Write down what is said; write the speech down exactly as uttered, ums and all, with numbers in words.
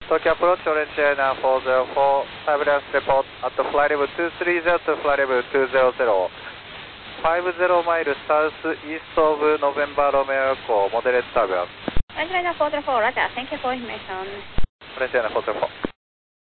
Tokyo approach, Orange China four zero four, turbulence report at flight level two three zero to flight level two zero zero. five zero miles southeast of November Romeo Echo, moderate turbulence. Orange China four zero four, Roger. Thank you for information. Orange China four zero four.